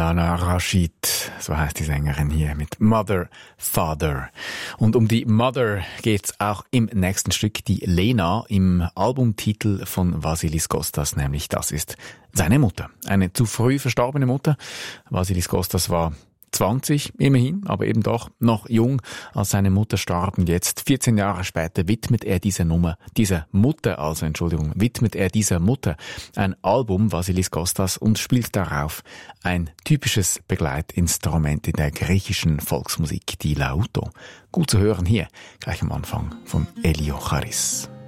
Nana Rashid, so heißt die Sängerin hier, mit Mother, Father. Und um die Mother geht's auch im nächsten Stück, die Lena, im Albumtitel von Vasilis Kostas, nämlich das ist seine Mutter. Eine zu früh verstorbene Mutter. Vasilis Kostas war 20, immerhin, aber eben doch noch jung, als seine Mutter starb. Und jetzt, 14 Jahre später, widmet er dieser Mutter ein Album, Vasilis Kostas, und spielt darauf ein typisches Begleitinstrument in der griechischen Volksmusik, die Lauto. Gut zu hören hier, gleich am Anfang von Elio Charis.